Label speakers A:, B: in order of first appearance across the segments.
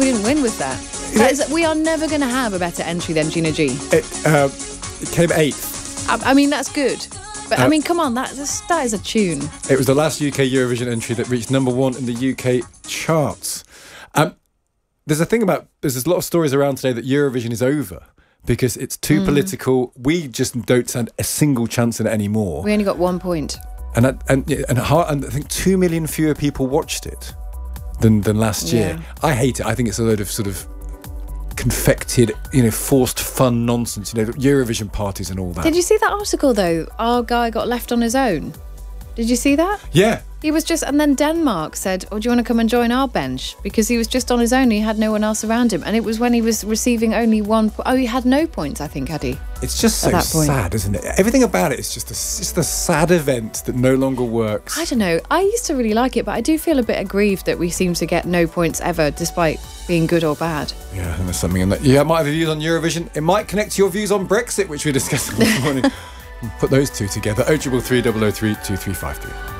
A: we didn't win with that. We are never going to have a better entry than Gina G.
B: It came 8th.
A: I mean, that's good. But, I mean, come on, that is a tune.
B: It was the last UK Eurovision entry that reached number 1 in the UK charts. There's a lot of stories around today that Eurovision is over because it's too political. We just don't stand a single chance in it anymore.
A: We only got 1 point.
B: And I think 2 million fewer people watched it than last year. I hate it. I think it's a load of sort of confected, forced fun nonsense, Eurovision parties and all that.
A: Did you see that article, though? Our guy got left on his own. Did you see that?
B: Yeah.
A: He was just, and then Denmark said, do you want to come and join our bench? Because he was just on his own, he had no one else around him. And it was when he was receiving only 1 point. Oh, he had no points, I think, had he?
B: It's just so sad, isn't it? Everything about it is just a sad event that no longer works.
A: I don't know. I used to really like it, but I do feel a bit aggrieved that we seem to get no points ever, despite being good or bad.
B: Yeah, and there's something in that. You might have views on Eurovision. It might connect to your views on Brexit, which we discussed this morning. Put those two together. 0333 003 2353.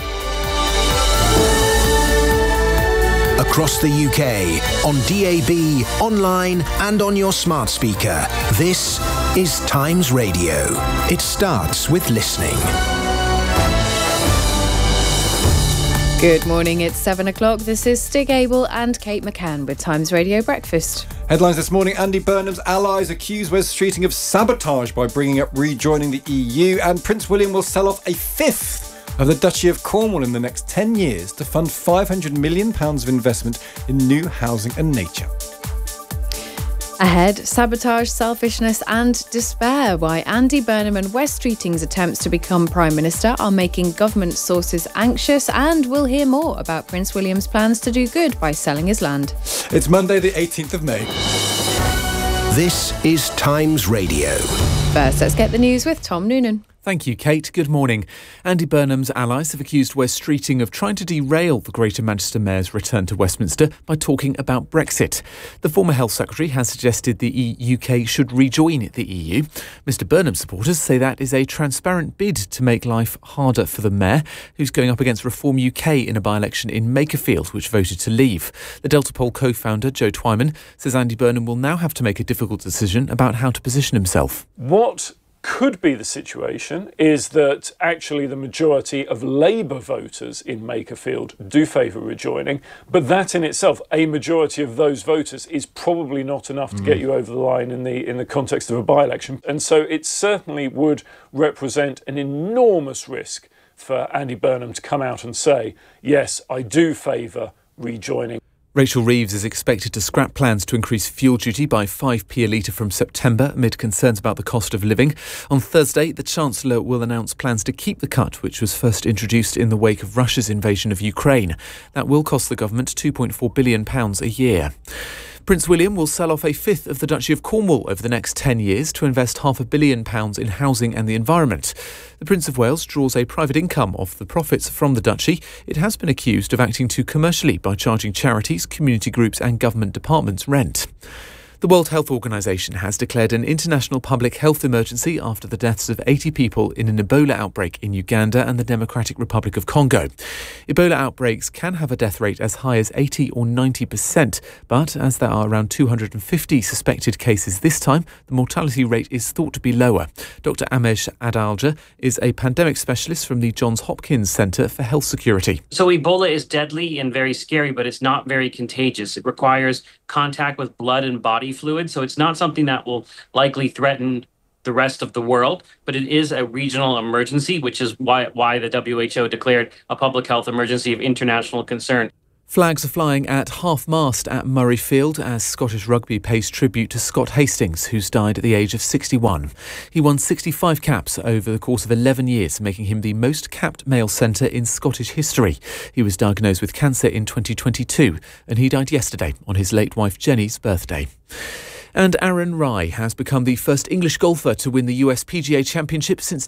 C: Across the UK, on DAB, online and on your smart speaker. This is Times Radio. It starts with listening.
A: Good morning, it's 7 o'clock. This is Stig Abel and Kate McCann with Times Radio Breakfast.
B: Headlines this morning: Andy Burnham's allies accuse Wes Streeting of sabotage by bringing up rejoining the EU, and Prince William will sell off a fifth of the Duchy of Cornwall in the next 10 years to fund £500 million of investment in new housing and nature.
A: Ahead, sabotage, selfishness and despair. Why Andy Burnham and Wes Streeting's attempts to become Prime Minister are making government sources anxious, and we'll hear more about Prince William's plans to do good by selling his land.
B: It's Monday the 18th of May.
C: This is Times Radio.
A: First, let's get the news with Tom Noonan.
D: Thank you, Kate. Good morning. Andy Burnham's allies have accused Wes Streeting of trying to derail the Greater Manchester Mayor's return to Westminster by talking about Brexit. The former Health Secretary has suggested the UK should rejoin the EU. Mr Burnham's supporters say that is a transparent bid to make life harder for the Mayor, who's going up against Reform UK in a by-election in Makerfield, which voted to leave. The Delta Poll co-founder, Joe Twyman, says Andy Burnham will now have to make a difficult decision about how to position himself.
E: What could be the situation is that actually the majority of Labour voters in Makerfield do favour rejoining, but that in itself, a majority of those voters, is probably not enough to get you over the line in the context of a by-election. And so it certainly would represent an enormous risk for Andy Burnham to come out and say, yes, I do favour rejoining.
D: Rachel Reeves is expected to scrap plans to increase fuel duty by 5p a litre from September amid concerns about the cost of living. On Thursday, the Chancellor will announce plans to keep the cut, which was first introduced in the wake of Russia's invasion of Ukraine. That will cost the government £2.4 billion a year. Prince William will sell off a fifth of the Duchy of Cornwall over the next 10 years to invest £500 million in housing and the environment. The Prince of Wales draws a private income off the profits from the Duchy. It has been accused of acting too commercially by charging charities, community groups and government departments rent. The World Health Organization has declared an international public health emergency after the deaths of 80 people in an Ebola outbreak in Uganda and the Democratic Republic of Congo. Ebola outbreaks can have a death rate as high as 80 or 90%, but as there are around 250 suspected cases this time, the mortality rate is thought to be lower. Dr. Amesh Adalja is a pandemic specialist from the Johns Hopkins Centre for Health Security.
F: So Ebola is deadly and very scary, but it's not very contagious. It requires contact with blood and body fluid, so it's not something that will likely threaten the rest of the world, but it is a regional emergency, which is why the WHO declared a public health emergency of international concern.
D: Flags are flying at half-mast at Murrayfield as Scottish Rugby pays tribute to Scott Hastings, who's died at the age of 61. He won 65 caps over the course of 11 years, making him the most capped male centre in Scottish history. He was diagnosed with cancer in 2022 and he died yesterday on his late wife Jenny's birthday. And Aaron Rai has become the first English golfer to win the US PGA Championship since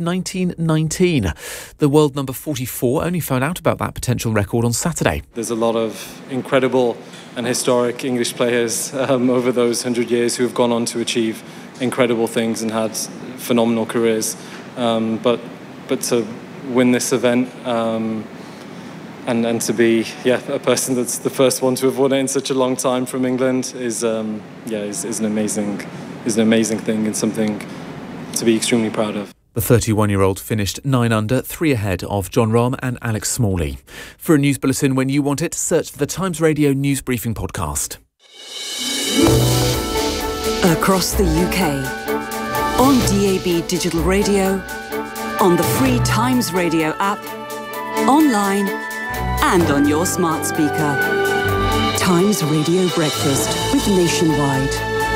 D: 1919. The world number 44 only found out about that potential record on Saturday.
G: There's a lot of incredible and historic English players over those 100 years who have gone on to achieve incredible things and had phenomenal careers. But to win this event and to be a person that's the first one to have won it in such a long time from England is an amazing thing and something to be extremely proud of.
D: The 31-year-old finished 9 under, 3 ahead of Jon Rahm and Alex Smalley. For a news bulletin when you want it, search the Times Radio News Briefing podcast.
H: Across the UK, on DAB Digital Radio, on the free Times Radio app, online and on your smart speaker. Times Radio Breakfast with Nationwide.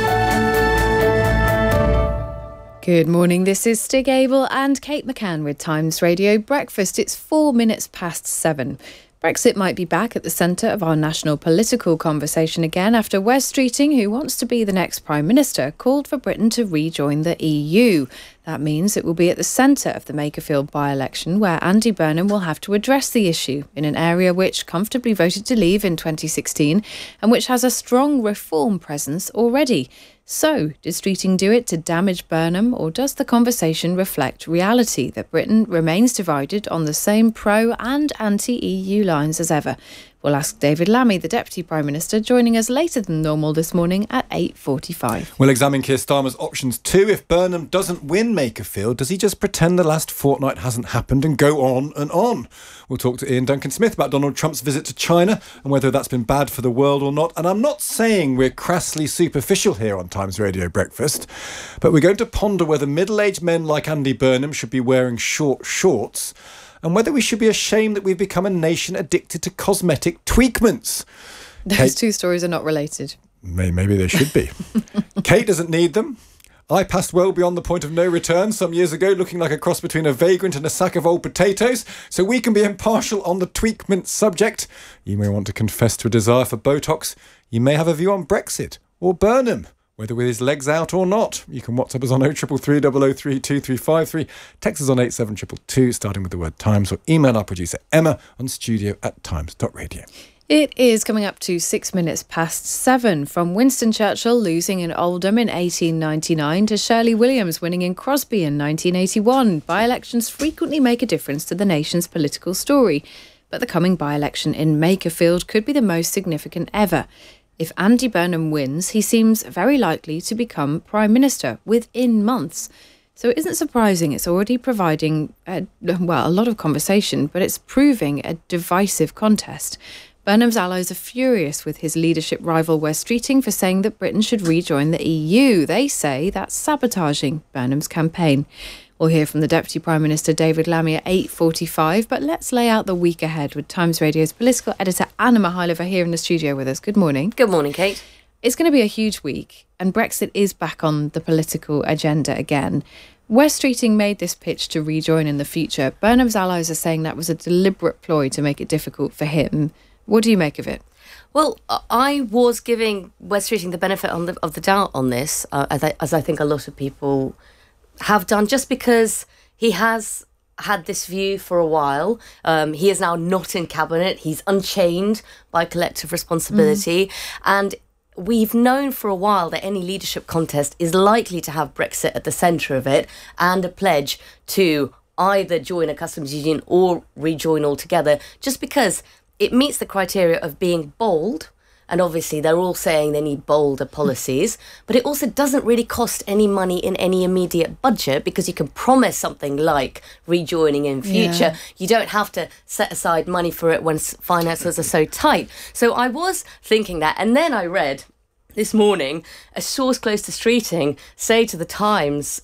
A: Good morning, this is Stig Abel and Kate McCann with Times Radio Breakfast. It's 4 minutes past 7. Brexit might be back at the centre of our national political conversation again after Wes Streeting, who wants to be the next Prime Minister, called for Britain to rejoin the EU. That means it will be at the centre of the Makerfield by-election, where Andy Burnham will have to address the issue in an area which comfortably voted to leave in 2016 and which has a strong reform presence already. So, does Streeting do it to damage Burnham, or does the conversation reflect reality that Britain remains divided on the same pro- and anti-EU lines as ever? We'll ask David Lammy, the Deputy Prime Minister, joining us later than normal this morning at 8:45.
B: We'll examine Keir Starmer's options too. If Burnham doesn't win Makerfield, does he just pretend the last fortnight hasn't happened and go on and on? We'll talk to Ian Duncan-Smith about Donald Trump's visit to China and whether that's been bad for the world or not. And I'm not saying we're crassly superficial here on Times Radio Breakfast, but we're going to ponder whether middle-aged men like Andy Burnham should be wearing short shorts, and whether we should be ashamed that we've become a nation addicted to cosmetic tweakments.
A: Those two stories are not related.
B: Maybe they should be. Kate doesn't need them. I passed well beyond the point of no return some years ago, looking like a cross between a vagrant and a sack of old potatoes, so we can be impartial on the tweakment subject. You may want to confess to a desire for Botox. You may have a view on Brexit or Burnham, whether with his legs out or not. You can WhatsApp us on 0333 003 2353, text us on 87222, starting with the word Times, or email our producer Emma on studio@times.radio.
A: It is coming up to 6 minutes past 7. From Winston Churchill losing in Oldham in 1899 to Shirley Williams winning in Crosby in 1981, by-elections frequently make a difference to the nation's political story. But the coming by-election in Makerfield could be the most significant ever. If Andy Burnham wins, he seems very likely to become Prime Minister within months. So it isn't surprising it's already providing, a lot of conversation, but it's proving a divisive contest. Burnham's allies are furious with his leadership rival Wes Streeting for saying that Britain should rejoin the EU. They say that's sabotaging Burnham's campaign. We'll hear from the Deputy Prime Minister David Lammy at 8:45, but let's lay out the week ahead with Times Radio's political editor Anna Mihайлova here in the studio with us. Good morning.
I: Good morning, Kate.
A: It's going to be a huge week, and Brexit is back on the political agenda again. Wes Streeting made this pitch to rejoin in the future. Burnham's allies are saying that was a deliberate ploy to make it difficult for him. What do you make of it?
I: Well, I was giving Wes Streeting the benefit of the doubt on this, as I think a lot of people have done, just because he has had this view for a while. He is now not in cabinet. He's unchained by collective responsibility. And we've known for a while that any leadership contest is likely to have Brexit at the centre of it and a pledge to either join a customs union or rejoin altogether, just because it meets the criteria of being bold. And obviously, they're all saying they need bolder policies, but it also doesn't really cost any money in any immediate budget, because you can promise something like rejoining in future. Yeah. You don't have to set aside money for it when finances are so tight. So I was thinking that. And then I read this morning a source close to Streeting say to the Times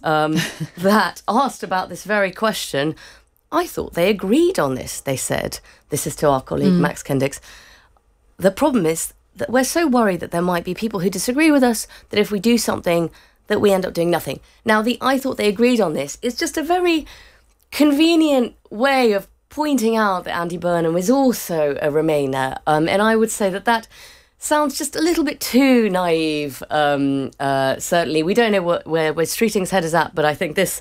I: that asked about this very question. I thought they agreed on this, they said. This is to our colleague Max Kendricks. The problem is that we're so worried that there might be people who disagree with us, that if we do something, that we end up doing nothing. Now, I thought they agreed on this is just a very convenient way of pointing out that Andy Burnham is also a Remainer. And I would say that sounds just a little bit too naive, certainly. We don't know where Streeting's head is at, but I think this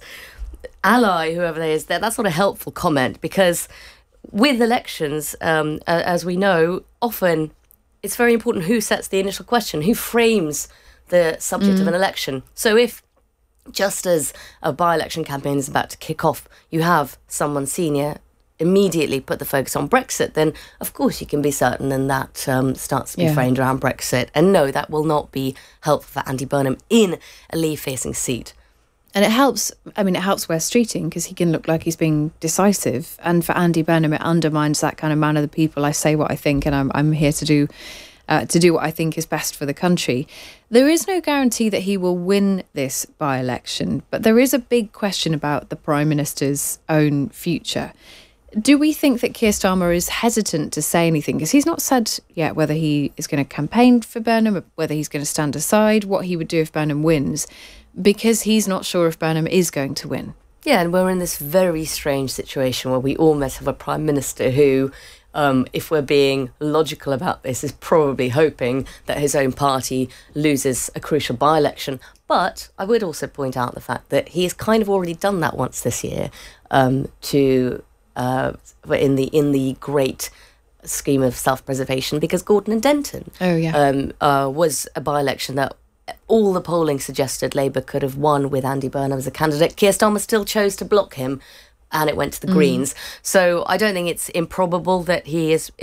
I: ally, whoever they is, that's not a helpful comment, because with elections, as we know, often it's very important who sets the initial question, who frames the subject of an election. So if, just as a by-election campaign is about to kick off, you have someone senior immediately put the focus on Brexit, then of course you can be certain, and that starts to be framed around Brexit. And no, that will not be helpful for Andy Burnham in a Leave-facing seat.
A: And it helps Wes Streeting because he can look like he's being decisive. And for Andy Burnham, it undermines that kind of man of the people. I say what I think, and I'm here to do what I think is best for the country. There is no guarantee that he will win this by-election, but there is a big question about the Prime Minister's own future. Do we think that Keir Starmer is hesitant to say anything? Because he's not said yet whether he is going to campaign for Burnham, whether he's going to stand aside, what he would do if Burnham wins, because he's not sure if Burnham is going to win.
I: Yeah, and we're in this very strange situation where we almost have a Prime Minister who, if we're being logical about this, is probably hoping that his own party loses a crucial by-election. But I would also point out the fact that he has kind of already done that once this year in the great scheme of self-preservation, because Gordon and Denton was a by-election that all the polling suggested Labour could have won with Andy Burnham as a candidate. Keir Starmer still chose to block him, and it went to the Greens. So I don't think it's improbable that he is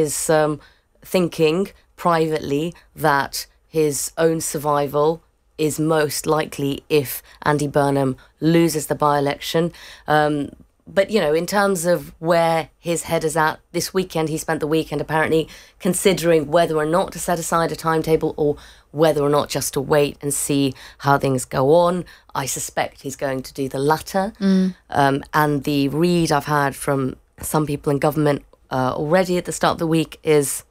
I: thinking privately that his own survival is most likely if Andy Burnham loses the by-election. But, in terms of where his head is at this weekend, he spent the weekend apparently considering whether or not to set aside a timetable or whether or not just to wait and see how things go on. I suspect he's going to do the latter. And the read I've had from some people in government already at the start of the week is,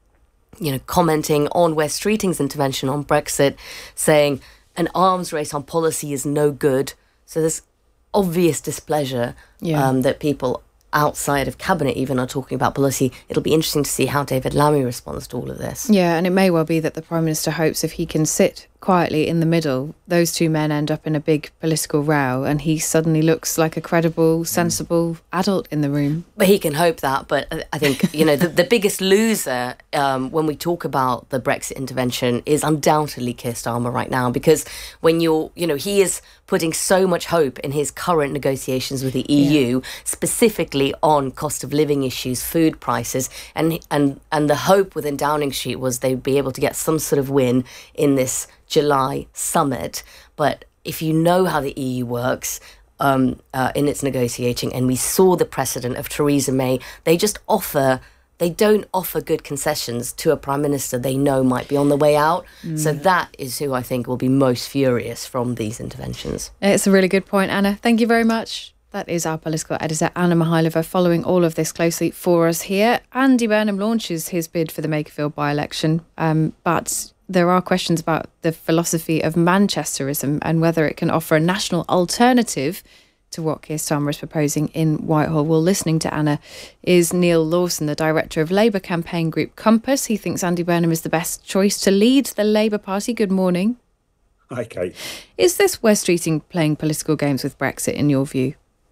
I: commenting on Wes Streeting's intervention on Brexit, saying an arms race on policy is no good. So there's obvious displeasure that people outside of cabinet even are talking about policy. It'll be interesting to see how David Lammy responds to all of this.
A: Yeah, and it may well be that the Prime Minister hopes if he can sit quietly in the middle, those two men end up in a big political row and he suddenly looks like a credible, sensible adult in the room.
I: But he can hope that. But I think, the biggest loser when we talk about the Brexit intervention is undoubtedly Keir Starmer right now, because when he is putting so much hope in his current negotiations with the EU, specifically on cost of living issues, food prices, and the hope within Downing Street was they'd be able to get some sort of win in this July summit. But if you know how the EU works in its negotiating, and we saw the precedent of Theresa May, they don't offer good concessions to a Prime Minister they know might be on the way out. So that is who I think will be most furious from these interventions.
A: It's a really good point, Anna. Thank you very much. That is our political editor, Anna Mihailova, following all of this closely for us here. Andy Burnham launches his bid for the Makerfield by-election, but there are questions about the philosophy of Manchesterism and whether it can offer a national alternative to what Keir Starmer is proposing in Whitehall. Well, listening to Anna is Neil Lawson, the director of Labour campaign group Compass. He thinks Andy Burnham is the best choice to lead the Labour Party. Good morning.
J: Hi, Kate.
A: Is this Wes Streeting playing political games with Brexit in your view?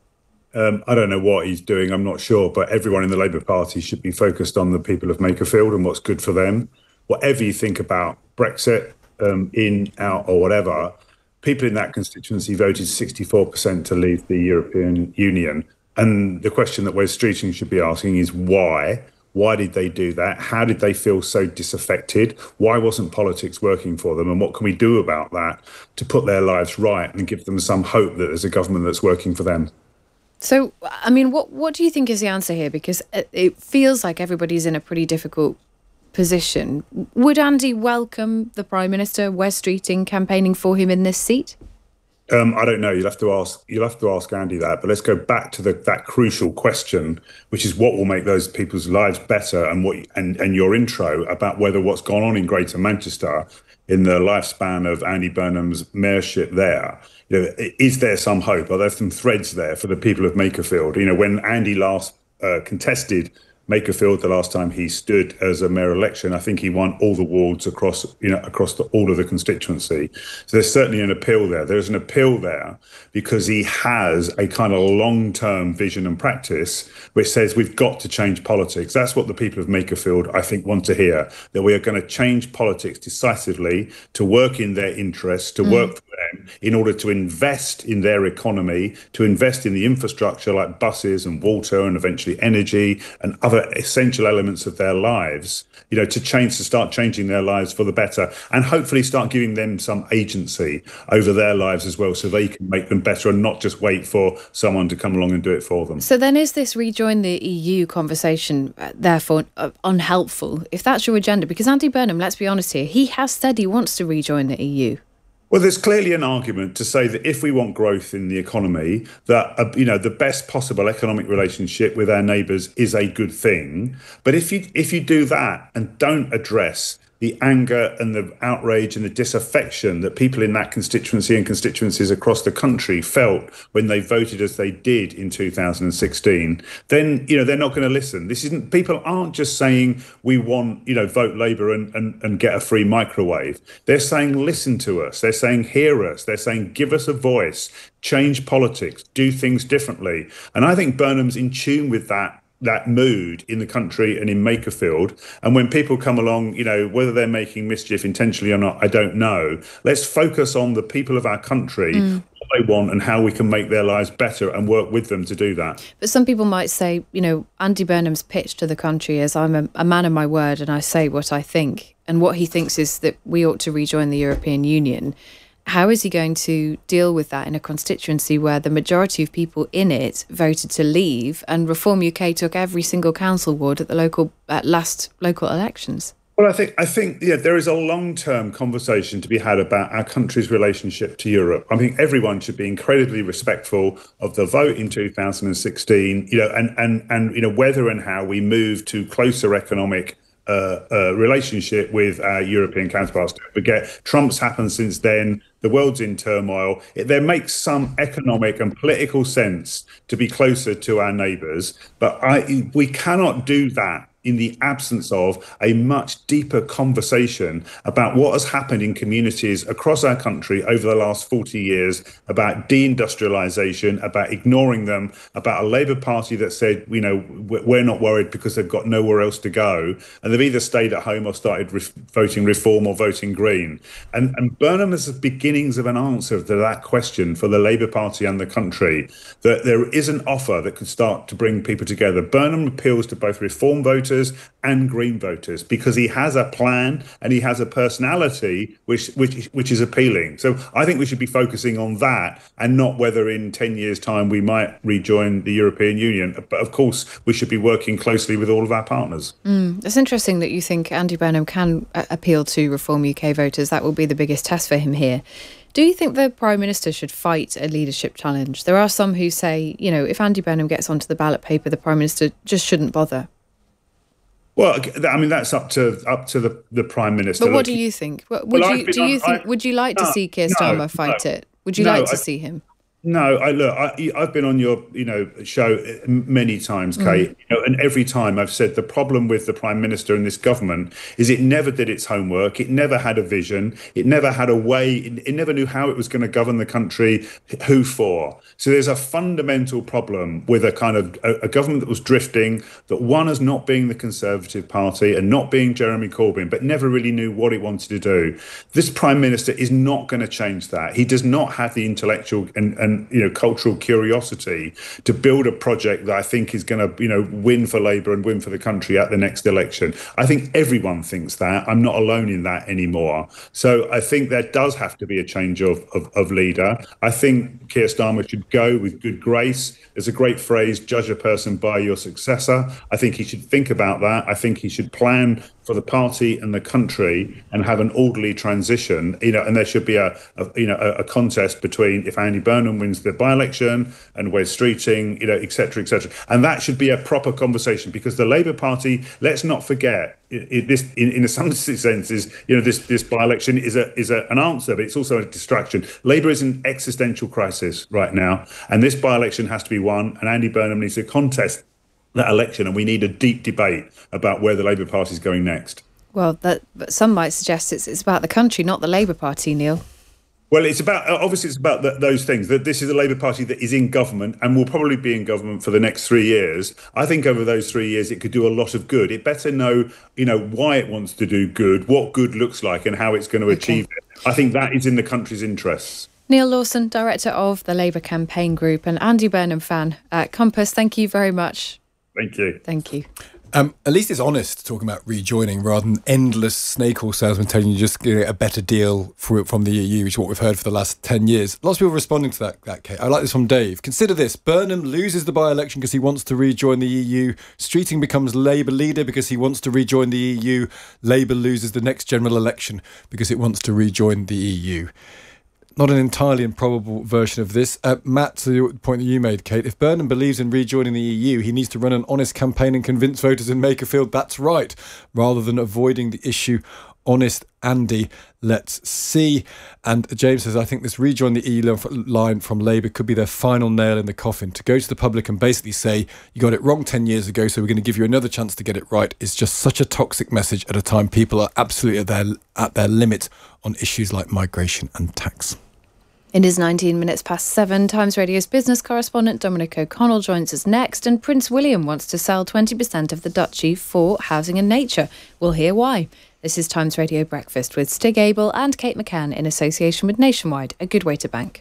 J: I don't know what he's doing, I'm not sure, but everyone in the Labour Party should be focused on the people of Makerfield and what's good for them. Whatever you think about Brexit, in, out or whatever, people in that constituency voted 64% to leave the European Union. And the question that Wes Streeting should be asking is why? Why did they do that? How did they feel so disaffected? Why wasn't politics working for them? And what can we do about that to put their lives right and give them some hope that there's a government that's working for them?
A: So, I mean, what do you think is the answer here? Because it feels like everybody's in a pretty difficult position. Would Andy welcome the Prime Minister, Wes Streeting, campaigning for him in this seat?
J: I don't know. You'll have to ask Andy that. But let's go back to that crucial question, which is what will make those people's lives better, and your intro about whether what's gone on in Greater Manchester in the lifespan of Andy Burnham's mayorship there. Is there some hope? Are there some threads there for the people of Makerfield? When Andy last contested Makerfield the last time he stood as a mayor election, I think he won all the wards across all of the constituency. So there's certainly an appeal there. There's an appeal there because he has a kind of long-term vision and practice which says we've got to change politics. That's what the people of Makerfield, I think, want to hear, that we are going to change politics decisively to work in their interests, to work for them, in order to invest in their economy, to invest in the infrastructure like buses and water and eventually energy and other essential elements of their lives, to start changing their lives for the better, and hopefully start giving them some agency over their lives as well, so they can make them better and not just wait for someone to come along and do it for them.
A: So then is this rejoin the EU conversation therefore unhelpful, if that's your agenda? Because Andy Burnham, let's be honest here, he has said he wants to rejoin the EU.
J: Well, there's clearly an argument to say that if we want growth in the economy, that the best possible economic relationship with our neighbours is a good thing. But if you do that and don't address the anger and the outrage and the disaffection that people in that constituency and constituencies across the country felt when they voted as they did in 2016, then they're not going to listen. People aren't just saying we want vote Labour and get a free microwave. They're saying listen to us. They're saying hear us. They're saying give us a voice, change politics, do things differently. And I think Burnham's in tune with that mood in the country and in Makerfield. And when people come along, whether they're making mischief intentionally or not, I don't know. Let's focus on the people of our country, what they want and how we can make their lives better and work with them to do that.
A: But some people might say, Andy Burnham's pitch to the country is I'm a man of my word and I say what I think. And what he thinks is that we ought to rejoin the European Union. How is he going to deal with that in a constituency where the majority of people in it voted to leave and Reform UK took every single council ward at the last local elections?
J: Well, I think there is a long-term conversation to be had about our country's relationship to Europe. I think everyone should be incredibly respectful of the vote in 2016, and whether and how we move to closer economic relationship with our European counterparts. Don't forget, Trump's happened since then. The world's in turmoil. There makes some economic and political sense to be closer to our neighbours, but we cannot do that in the absence of a much deeper conversation about what has happened in communities across our country over the last 40 years, about deindustrialisation, about ignoring them, about a Labour Party that said, we're not worried because they've got nowhere else to go. And they've either stayed at home or started voting Reform or voting Green. And Burnham is the beginnings of an answer to that question for the Labour Party and the country, that there is an offer that could start to bring people together. Burnham appeals to both Reform voters and Green voters because he has a plan and he has a personality which is appealing. So I think we should be focusing on that and not whether in 10 years' time we might rejoin the European Union. But of course, we should be working closely with all of our partners.
A: It's interesting that you think Andy Burnham can appeal to Reform UK voters. That will be the biggest test for him here. Do you think the Prime Minister should fight a leadership challenge? There are some who say, if Andy Burnham gets onto the ballot paper, the Prime Minister just shouldn't bother.
J: Well, I mean, that's up to the Prime Minister.
A: But what do you think? Would you like to see Keir Starmer fight it? Would you like to see him?
J: No, I've been on your show many times, Kate, and every time I've said the problem with the Prime Minister and this government is it never did its homework, it never had a vision, it never had a way, it never knew how it was going to govern the country, who for. So there's a fundamental problem with a kind of a government that was drifting, that won as not being the Conservative Party and not being Jeremy Corbyn, but never really knew what it wanted to do. This Prime Minister is not going to change that. He does not have the intellectual and cultural curiosity to build a project that I think is going to, win for Labour and win for the country at the next election. I think everyone thinks that. I'm not alone in that anymore. So I think there does have to be a change of leader. I think Keir Starmer should go with good grace. There's a great phrase, judge a person by your successor. I think he should think about that. I think he should plan for the party and the country and have an orderly transition, and there should be a contest between if Andy Burnham wins the by-election and Wes Streeting, et cetera, et cetera. And that should be a proper conversation because the Labour Party, let's not forget, in some senses, this by-election is an answer, but it's also a distraction. Labour is in existential crisis right now, and this by-election has to be won, and Andy Burnham needs to contest that election, and we need a deep debate about where the Labour Party is going next.
A: Well, but some might suggest it's about the country, not the Labour Party, Neil.
J: Well, it's about those things, that this is a Labour Party that is in government and will probably be in government for the next 3 years. I think over those 3 years, it could do a lot of good. It better know, why it wants to do good, what good looks like and how it's going to achieve it. I think that is in the country's interests.
A: Neil Lawson, Director of the Labour Campaign Group, and Andy Burnham fan at Compass, thank you very much.
J: Thank you.
A: Thank you.
B: At least it's honest talking about rejoining rather than endless snake oil salesmen telling you just get a better deal from the EU, which is what we've heard for the last 10 years. Lots of people responding to that, Kate. I like this from Dave. Consider this. Burnham loses the by-election because he wants to rejoin the EU. Streeting becomes Labour leader because he wants to rejoin the EU. Labour loses the next general election because it wants to rejoin the EU. Not an entirely improbable version of this. Matt, to the point that you made, Kate, if Burnham believes in rejoining the EU, he needs to run an honest campaign and convince voters in Makerfield that's right, rather than avoiding the issue. Honest Andy, let's see. And James says, I think this rejoin the EU line from Labour could be their final nail in the coffin. To go to the public and basically say, you got it wrong 10 years ago, so we're going to give you another chance to get it right, is just such a toxic message at a time people are absolutely at their limit on issues like migration and tax.
A: It is 19 minutes past 7. Times Radio's business correspondent Dominic O'Connell joins us next, and Prince William wants to sell 20% of the duchy for housing and nature. We'll hear why. This is Times Radio Breakfast with Stig Abel and Kate McCann in association with Nationwide, a good way to bank.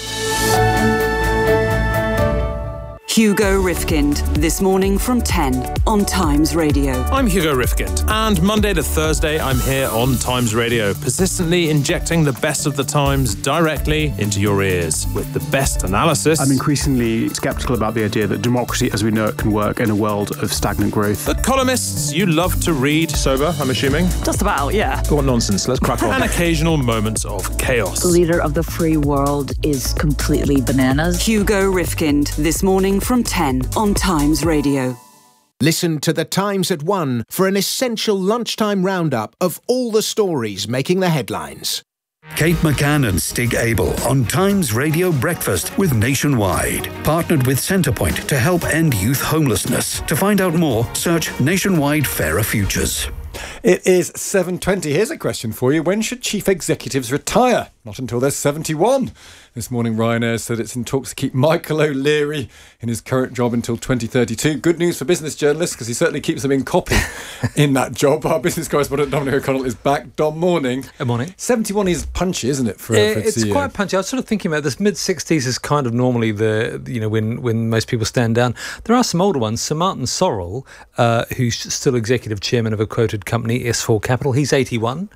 H: Hugo Rifkind, this morning from 10 on Times Radio.
K: I'm Hugo Rifkind, and Monday to Thursday I'm here on Times Radio, persistently injecting the best of the Times directly into your ears with the best analysis.
L: I'm increasingly sceptical about the idea that democracy as we know it can work in a world of stagnant growth.
K: The columnists you love to read. Sober, I'm assuming?
M: Just about, yeah.
K: What nonsense, let's crack on. And occasional moments of chaos.
M: The leader of the free world is completely bananas.
H: Hugo Rifkind, this morning from 10 on Times Radio.
C: Listen to The Times at 1 for an essential lunchtime roundup of all the stories making the headlines.
N: Kate McCann and Stig Abel on Times Radio Breakfast with Nationwide. Partnered with Centrepoint to help end youth homelessness. To find out more, search Nationwide Fairer Futures.
B: It is 7:20. Here's a question for you. When should chief executives retire? Not until they're 71. This morning, Ryanair said it's in talks to keep Michael O'Leary in his current job until 2032. Good news for business journalists, because he certainly keeps them in copy in that job. Our business correspondent, Dominic O'Connell, is back. Dom, morning.
O: Good morning.
B: 71 is punchy, isn't it, for
O: it's
B: CEO?
O: Quite punchy. I was sort of thinking about this. Mid-60s is kind of normally when most people stand down. There are some older ones. Sir Martin Sorrell, who's still executive chairman of a quoted company, S4 Capital. He's 81.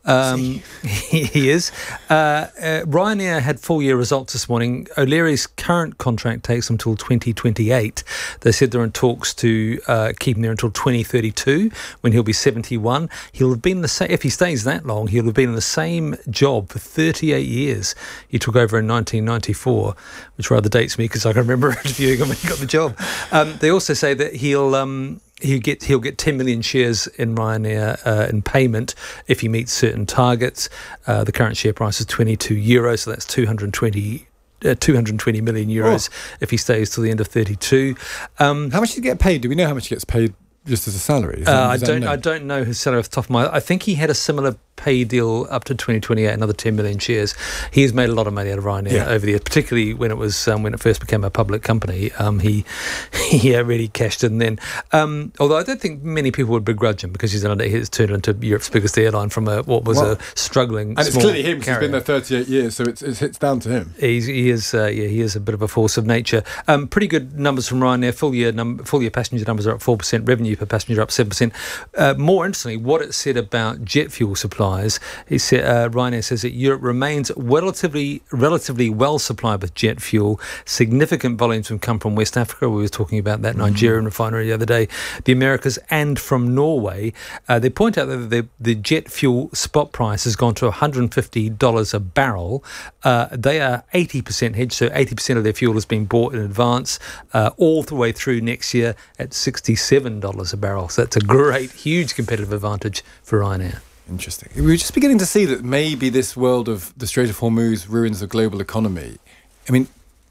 O: He is. Ryanair had full-year results this morning. O'Leary's current contract takes him till 2028. They said they're in talks to keep him there until 2032, when he'll be 71. He'll have been if he stays that long, he'll have been in the same job for 38 years. He took over in 1994, which rather dates me because I can remember interviewing him when he got the job. They also say that he'll get 10 million shares in Ryanair in payment if he meets certain targets. The current share price is €22, so that's 220 million euros if he stays till the end of 32.
B: How much does he get paid? Do we know how much he gets paid just as a salary?
O: I don't know his salary off the top of my head. I think he had a similar pay deal up to 2028, another 10 million shares. He has made a lot of money out of Ryanair over the years, particularly when it first became a public company. He really cashed in then. Although I don't think many people would begrudge him, because he's turned into Europe's biggest airline from a struggling
B: and it's
O: small
B: clearly him, because
O: carrier.
B: he's been there 38 years, so it's down to him.
O: He is a bit of a force of nature. Pretty good numbers from Ryanair. Full year passenger numbers are up 4%, revenue per passenger up 7%. More interestingly, what it said about jet fuel supplies. Ryanair says that Europe remains relatively well supplied with jet fuel. Significant volumes have come from West Africa. We were talking about that Nigerian refinery the other day. The Americas, and from Norway. They point out that the jet fuel spot price has gone to $150 a barrel. They are 80% hedged, so 80% of their fuel has been bought in advance all the way through next year at $67 a barrel. So that's a great, huge competitive advantage for Ryanair.
B: Interesting. We're just beginning to see that maybe this world of the Strait of Hormuz ruins the global economy. I mean,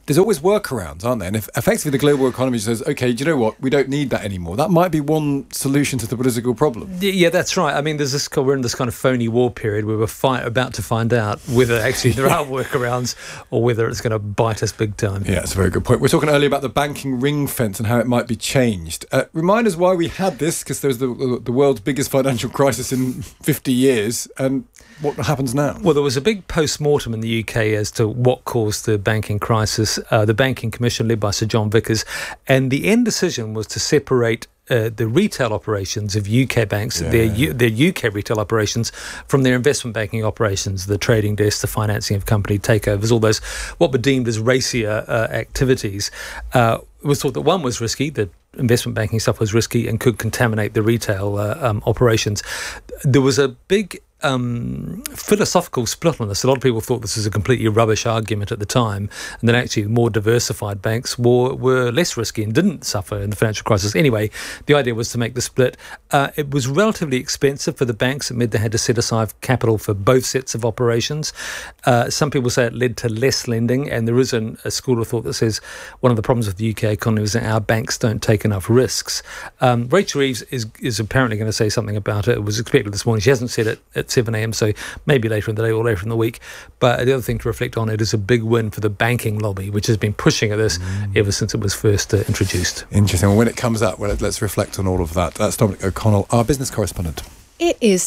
B: there's always workarounds, aren't there? And if effectively the global economy says, okay, do you know what? We don't need that anymore. That might be one solution to the political problem.
O: Yeah, that's right. I mean, we're in this kind of phony war period where we're about to find out whether actually there are workarounds or whether it's going to bite us big time.
B: Yeah, that's a very good point. We're talking earlier about the banking ring fence and how it might be changed. Remind us why we had this, because there was the world's biggest financial crisis in 50 years. And what happens now?
O: Well, there was a big post-mortem in the UK as to what caused the banking crisis. The Banking Commission, led by Sir John Vickers, and the end decision was to separate the retail operations of UK banks, their UK retail operations, from their investment banking operations, the trading desk, the financing of company takeovers, all those what were deemed as racier activities. It was thought that one was risky, the investment banking stuff was risky and could contaminate the retail operations. There was a big philosophical split on this. A lot of people thought this was a completely rubbish argument at the time, and then actually more diversified banks were less risky and didn't suffer in the financial crisis. Anyway, the idea was to make the split. It was relatively expensive for the banks. It meant they had to set aside capital for both sets of operations. Some people say it led to less lending, and there is a school of thought that says one of the problems with the UK economy is that our banks don't take enough risks. Rachel Reeves is apparently going to say something about it. It was expected this morning. She hasn't said it at 7 a.m, so maybe later in the day or later in the week. But the other thing to reflect on, it is a big win for the banking lobby, which has been pushing at this ever since it was first introduced.
B: Interesting. Well, when it comes up, let's reflect on all of that. That's Dominic O'Connell, our business correspondent.
A: It is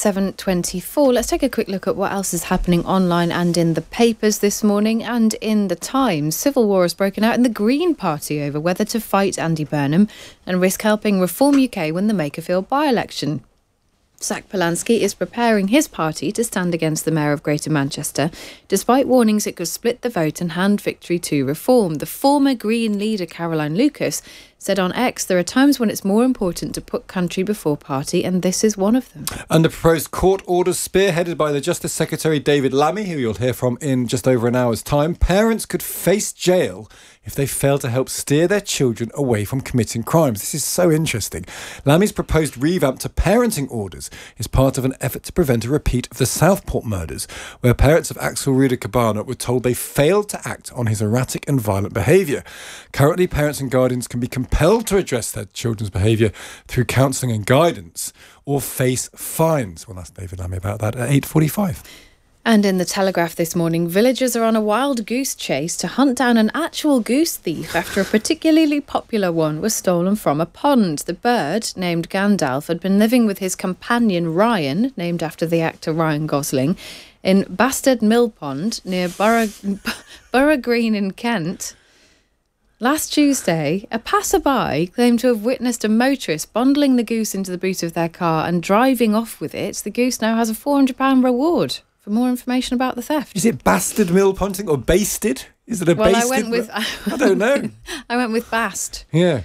A: 7:24. Let's take a quick look at what else is happening online and in the papers this morning. And in the Times, civil war has broken out in the Green Party over whether to fight Andy Burnham and risk helping Reform UK win the Makerfield by-election. Zach Polanski is preparing his party to stand against the Mayor of Greater Manchester, despite warnings it could split the vote and hand victory to Reform. The former Green leader Caroline Lucas said on X, there are times when it's more important to put country before party, and this is one of them.
B: Under proposed court orders spearheaded by the Justice Secretary David Lammy, who you'll hear from in just over an hour's time, parents could face jail if they fail to help steer their children away from committing crimes. This is so interesting. Lammy's proposed revamp to parenting orders is part of an effort to prevent a repeat of the Southport murders, where parents of Axel Ruda Cabana were told they failed to act on his erratic and violent behaviour. Currently, parents and guardians can be compelled to address their children's behaviour through counselling and guidance or face fines. Well, that's David Lammy about that at 8:45.
A: And in the Telegraph this morning, villagers are on a wild goose chase to hunt down an actual goose thief after a particularly popular one was stolen from a pond. The bird, named Gandalf, had been living with his companion Ryan, named after the actor Ryan Gosling, in Bastard Mill Pond near Borough Green in Kent. Last Tuesday, a passerby claimed to have witnessed a motorist bundling the goose into the boot of their car and driving off with it. The goose now has a £400 reward. For more information about the theft.
B: Is it Bastard Mill Ponting or Basted? Is it a basted?
A: I went with...
B: I don't know.
A: I went with Bast.
B: Yeah.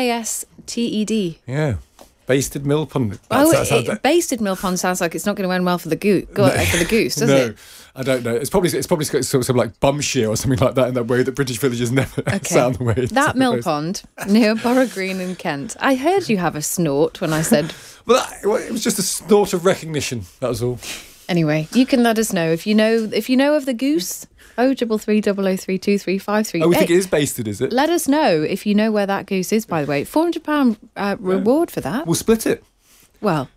A: Basted.
B: Yeah. Basted Mill Pond.
A: Basted Mill Pond sounds like it's not going to end well for the goose, does it?
B: No, I don't know. It's probably got sort of like Bumshire or something like that in that way that British villagers never sound the way it's
A: that Mill Pond near Borough Green in Kent. I heard you have a snort when I said...
B: Well, it was just a snort of recognition, that was all.
A: Anyway, you can let us know if you know of the goose. 0330 0032353.
B: Oh, we think it is basted, is it?
A: Let us know if you know where that goose is, by the way. £400 reward for that.
B: We'll split it.
A: Well,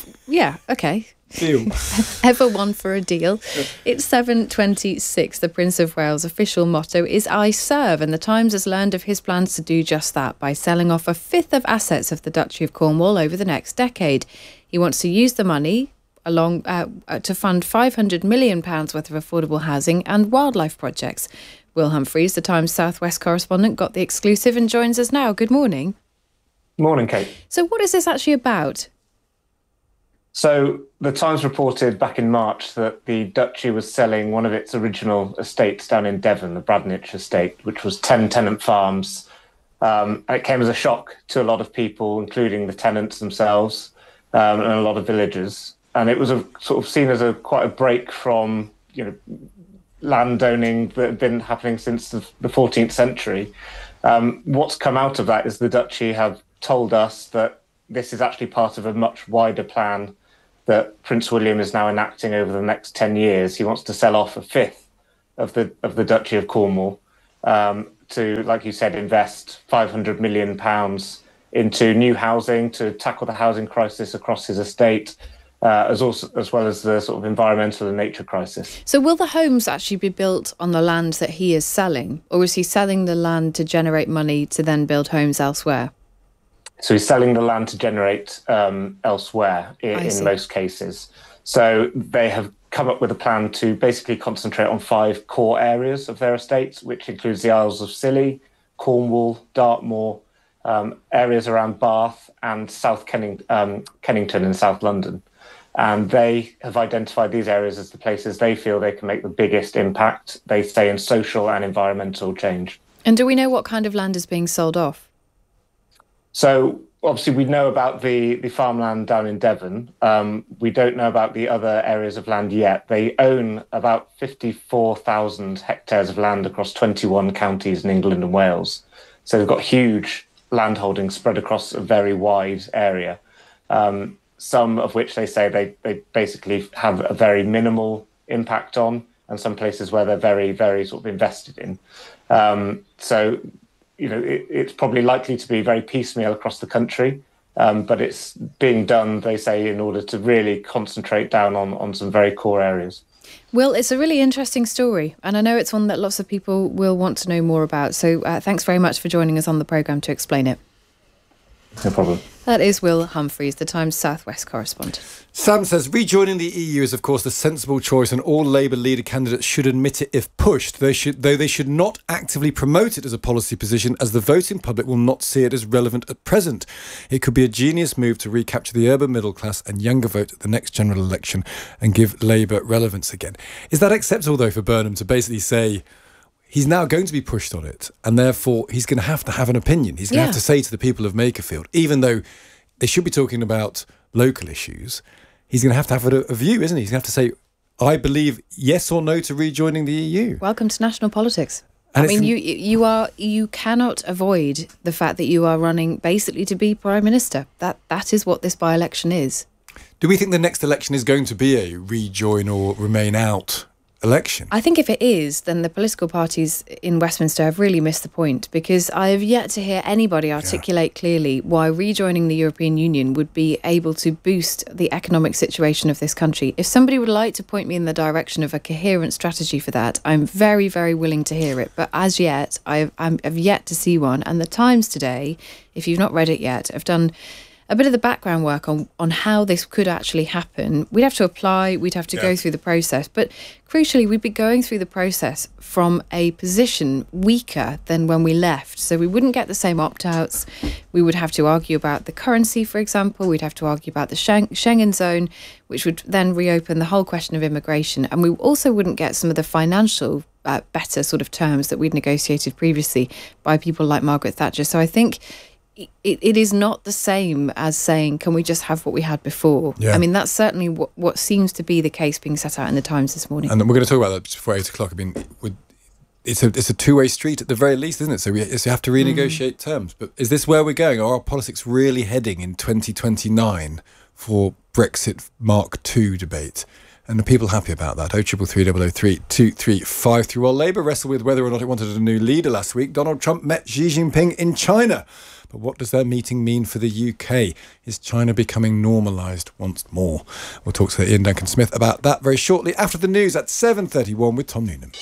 A: okay.
B: Deal.
A: Ever one for a deal. It's 7:26. The Prince of Wales' official motto is I serve, and the Times has learned of his plans to do just that by selling off a fifth of assets of the Duchy of Cornwall over the next decade. He wants to use the money to fund £500 million worth of affordable housing and wildlife projects. Will Humphreys, the Times South West correspondent, got the exclusive and joins us now. Good morning.
P: Morning, Kate.
A: So what is this actually about?
P: So the Times reported back in March that the Duchy was selling one of its original estates down in Devon, the Bradnich estate, which was 10 tenant farms. And it came as a shock to a lot of people, including the tenants themselves and a lot of villagers. And it was sort of seen as quite a break from, landowning that had been happening since the 14th century. What's come out of that is the Duchy have told us that this is actually part of a much wider plan that Prince William is now enacting over the next 10 years. He wants to sell off a fifth of the Duchy of Cornwall to, like you said, invest £500 million into new housing to tackle the housing crisis across his estate, as well as the sort of environmental and nature crisis.
A: So will the homes actually be built on the land that he is selling, or is he selling the land to generate money to then build homes elsewhere?
P: So he's selling the land to generate elsewhere in most cases. So they have come up with a plan to basically concentrate on 5 core areas of their estates, which includes the Isles of Scilly, Cornwall, Dartmoor, areas around Bath and South Kennington in South London. And they have identified these areas as the places they feel they can make the biggest impact, they say, in social and environmental change.
A: And do we know what kind of land is being sold off?
P: So obviously we know about the farmland down in Devon. We don't know about the other areas of land yet. They own about 54,000 hectares of land across 21 counties in England and Wales. So they've got huge land holdings spread across a very wide area. Some of which they say they basically have a very minimal impact on, and some places where they're very, very sort of invested in. So, you know, it's probably likely to be very piecemeal across the country, but it's being done, they say, in order to really concentrate down on some very core areas.
A: Will, it's a really interesting story, and I know it's one that lots of people will want to know more about. So thanks very much for joining us on the programme to explain it.
P: No problem.
A: That is Will Humphreys, the Times South West correspondent.
B: Sam says rejoining the EU is, of course, the sensible choice, and all Labour leader candidates should admit it if pushed, though they should not actively promote it as a policy position, as the voting public will not see it as relevant at present. It could be a genius move to recapture the urban middle class and younger vote at the next general election and give Labour relevance again. Is that acceptable, though, for Burnham to basically say he's now going to be pushed on it, and therefore he's going to have an opinion? He's going to have to say to the people of Makerfield, even though they should be talking about local issues, he's going to have a view, isn't he? He's going to have to say, I believe yes or no to rejoining the EU.
A: Welcome to national politics.
B: And
A: I mean, you cannot avoid the fact that you are running basically to be Prime Minister. That is what this by-election is.
B: Do we think the next election is going to be a rejoin or remain out election?
A: I think if it is, then the political parties in Westminster have really missed the point, because I have yet to hear anybody articulate clearly why rejoining the European Union would be able to boost the economic situation of this country. If somebody would like to point me in the direction of a coherent strategy for that, I'm very, very willing to hear it. But as yet, I've yet to see one. And the Times today, if you've not read it yet, have done a bit of the background work on how this could actually happen. We'd have to apply, we'd have to go through the process. But crucially, we'd be going through the process from a position weaker than when we left. So we wouldn't get the same opt-outs. We would have to argue about the currency, for example. We'd have to argue about the Schengen zone, which would then reopen the whole question of immigration. And we also wouldn't get some of the financial better sort of terms that we'd negotiated previously by people like Margaret Thatcher. So I think it is not the same as saying, can we just have what we had before? I mean, that's certainly what seems to be the case being set out in the Times this morning.
B: And we're going to talk about that before 8 o'clock. I mean, it's a two-way street at the very least, isn't it? So we have to renegotiate terms. But is this where we're going? Are our politics really heading in 2029 for Brexit Mark II debate? And are people happy about that? 0333 003 235. While Labour wrestled with whether or not it wanted a new leader last week, Donald Trump met Xi Jinping in China. But what does their meeting mean for the UK? Is China becoming normalised once more? We'll talk to Ian Duncan-Smith about that very shortly after the news at 7:31 with Tom Noonan.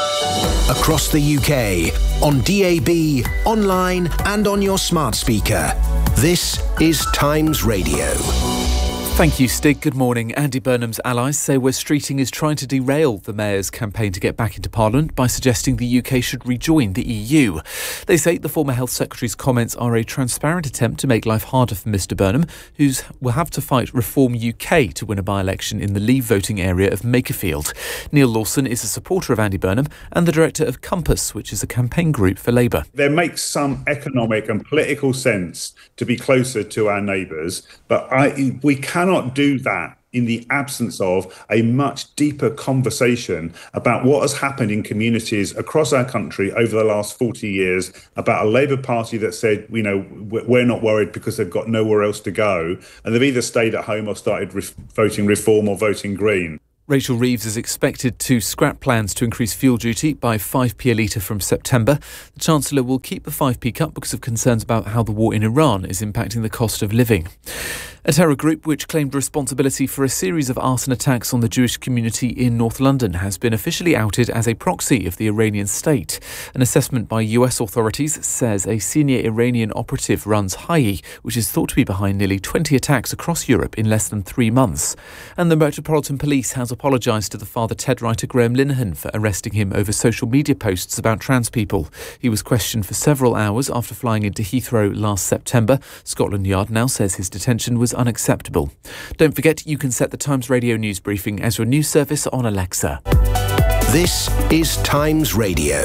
C: Across the UK, on DAB, online and on your smart speaker. This is Times Radio.
D: Thank you, Stig. Good morning. Andy Burnham's allies say Wes Streeting is trying to derail the Mayor's campaign to get back into Parliament by suggesting the UK should rejoin the EU. They say the former Health Secretary's comments are a transparent attempt to make life harder for Mr Burnham, who will have to fight Reform UK to win a by-election in the Leave voting area of Makerfield. Neil Lawson is a supporter of Andy Burnham and the director of Compass, which is a campaign group for Labour.
J: There makes some economic and political sense to be closer to our neighbours, but we cannot do that in the absence of a much deeper conversation about what has happened in communities across our country over the last 40 years about a Labour Party that said, you know, we're not worried because they've got nowhere else to go, and they've either stayed at home or started voting Reform or voting Green.
D: Rachel Reeves is expected to scrap plans to increase fuel duty by 5p a litre from September. The Chancellor will keep the 5p cut because of concerns about how the war in Iran is impacting the cost of living. A terror group which claimed responsibility for a series of arson attacks on the Jewish community in North London has been officially outed as a proxy of the Iranian state. An assessment by US authorities says a senior Iranian operative runs Hayy, which is thought to be behind nearly 20 attacks across Europe in less than 3 months. And the Metropolitan Police has apologised to the Father Ted writer Graham Linehan for arresting him over social media posts about trans people. He was questioned for several hours after flying into Heathrow last September. Scotland Yard now says his detention was unacceptable. Don't forget you can set the Times Radio news briefing as your news service on Alexa.
C: This is Times Radio.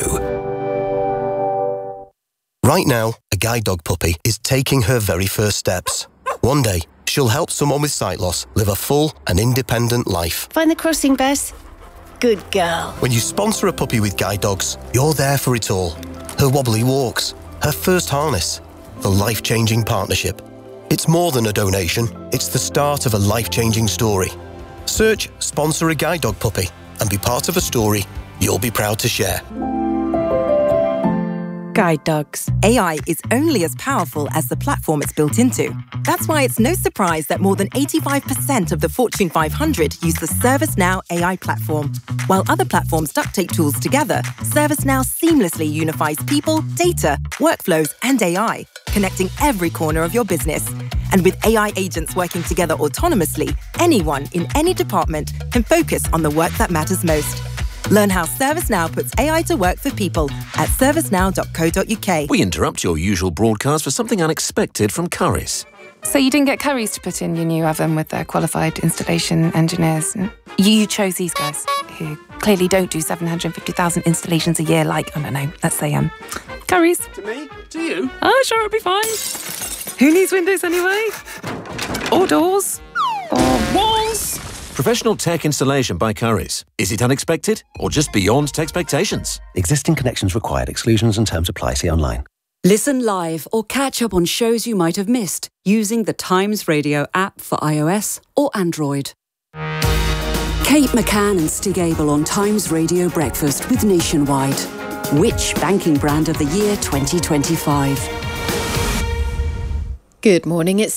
C: Right now, a guide dog puppy is taking her very first steps. One day, she'll help someone with sight loss live a full and independent life.
Q: Find the crossing, Bess. Good girl.
C: When you sponsor a puppy with guide dogs, you're there for it all. Her wobbly walks, her first harness, the life-changing partnership. It's more than a donation, it's the start of a life-changing story. Search Sponsor a Guide Dog Puppy and be part of a story you'll be proud to share.
R: Guide dogs. AI is only as powerful as the platform it's built into. That's why it's no surprise that more than 85% of the Fortune 500 use the ServiceNow AI platform. While other platforms duct tape tools together, ServiceNow seamlessly unifies people, data, workflows, and AI, connecting every corner of your business. And with AI agents working together autonomously, anyone in any department can focus on the work that matters most. Learn how ServiceNow puts AI to work for people at servicenow.co.uk.
S: We interrupt your usual broadcast for something unexpected from Currys.
T: So you didn't get Currys to put in your new oven with their qualified installation engineers. You chose these guys, who clearly don't do 750,000 installations a year like, I don't know, let's say, Currys.
S: To me? To you?
T: Oh, sure, it'll be fine. Who needs windows anyway? Or doors? Or walls?
S: Professional tech installation by Currys. Is it unexpected or just beyond expectations?
U: Existing connections required. Exclusions and terms apply. See online.
H: Listen live or catch up on shows you might have missed using the Times Radio app for iOS or Android. Kate McCann and Stig Abel on Times Radio Breakfast with Nationwide. Which banking brand of the year 2025?
A: Good morning, it's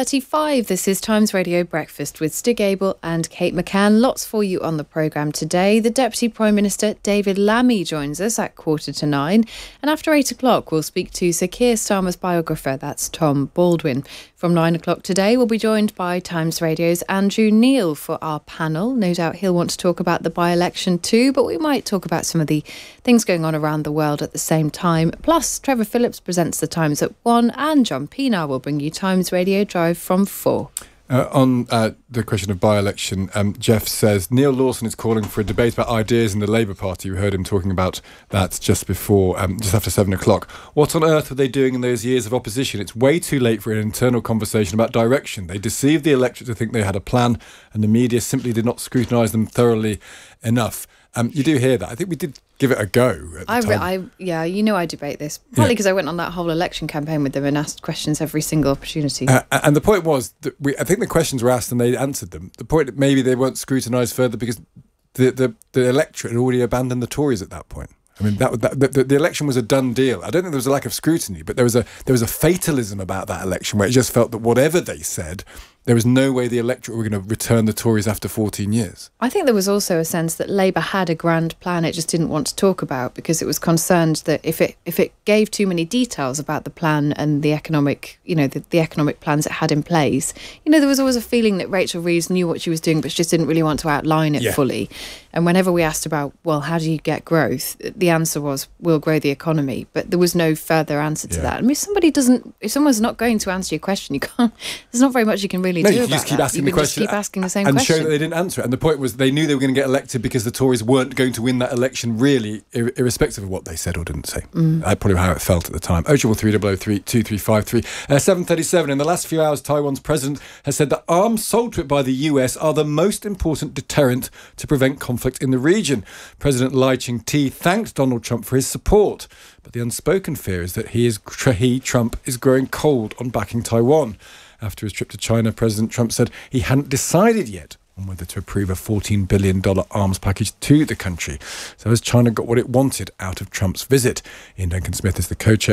A: 7:35. This is Times Radio Breakfast with Stig Abel and Kate McCann. Lots for you on the programme today. The Deputy Prime Minister David Lammy joins us at 9:15. And after 8 o'clock, we'll speak to Sir Keir Starmer's biographer, that's Tom Baldwin. From 9 o'clock today, we'll be joined by Times Radio's Andrew Neil for our panel. No doubt he'll want to talk about the by-election too, but we might talk about some of the things going on around the world at the same time. Plus, Trevor Phillips presents The Times at 1 and John Pienaar will bring you Times Radio Drive from 4.
B: On the question of by-election, Jeff says Neil Lawson is calling for a debate about ideas in the Labour Party. We heard him talking about that just before, just after 7 o'clock. What on earth were they doing in those years of opposition? It's way too late for an internal conversation about direction. They deceived the electorate to think they had a plan, and the media simply did not scrutinise them thoroughly enough. You do hear that. I think we did give it a go at the time.
A: I debate this. Partly because I went on that whole election campaign with them and asked questions every single opportunity.
B: And the point was that I think the questions were asked and they answered them. The point that maybe they weren't scrutinised further because the electorate had already abandoned the Tories at that point. I mean, the election was a done deal. I don't think there was a lack of scrutiny, but there was a fatalism about that election where it just felt that whatever they said, there was no way the electorate were going to return the Tories after 14 years.
A: I think there was also a sense that Labour had a grand plan it just didn't want to talk about because it was concerned that if it gave too many details about the plan and the economic, the economic plans it had in place, there was always a feeling that Rachel Reeves knew what she was doing but she just didn't really want to outline it fully. And whenever we asked about, well, how do you get growth? The answer was, we'll grow the economy. But there was no further answer to that. I mean, if someone's not going to answer your question, you can't, there's not very much you can really do about that.
B: You just keep asking the question.
A: Just keep asking the same
B: and
A: question.
B: show that they didn't answer it. And the point was they knew they were going to get elected because the Tories weren't going to win that election really, irrespective of what they said or didn't say. That's probably how it felt at the time. 033 2353. 7:37. In the last few hours, Taiwan's president has said that arms sold to it by the US are the most important deterrent to prevent conflict in the region. President Lai Ching-te thanked Donald Trump for his support, but the unspoken fear is that Trump, is growing cold on backing Taiwan. After his trip to China, President Trump said he hadn't decided yet on whether to approve a $14 billion arms package to the country. So has China got what it wanted out of Trump's visit? Ian Duncan Smith is the co-chair